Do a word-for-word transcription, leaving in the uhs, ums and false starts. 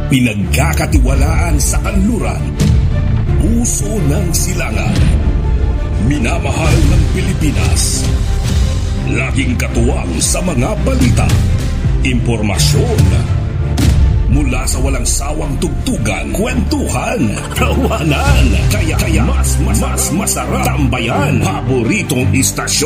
Pinagkakatiwalaan sa kanluran. Puso ng silangan. Minamahal ng Pilipinas. Laging katuwang sa mga balita. Impormasyon. Mula sa walang sawang tugtugan, kwentuhan, tawanan. Kaya kaya mas mas mas masarap tambayan. Paboritong istasyon.